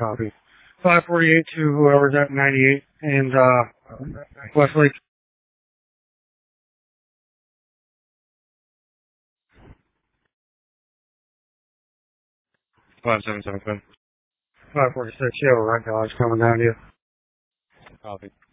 Copy. 548 to whoever's at 98 and Westlake. 5775. 546, yeah, right, Dodge coming down to you. Copy.